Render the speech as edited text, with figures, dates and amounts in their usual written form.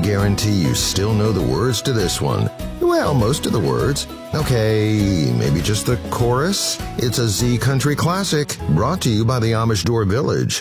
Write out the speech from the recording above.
guarantee you still know the words to this one. Well, most of the words. Okay, maybe just the chorus? It's a Z Country classic, brought to you by the Amish Door Village.